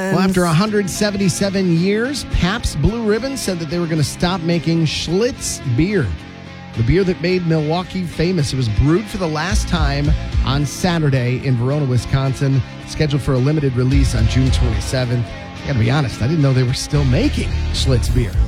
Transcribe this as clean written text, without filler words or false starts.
Well, after 177 years, Pabst Blue Ribbon said that they were going to stop making Schlitz beer. The beer that made Milwaukee famous. It was brewed for the last time on Saturday in Verona, Wisconsin, scheduled for a limited release on June 27th. I got to be honest, I didn't know they were still making Schlitz beer.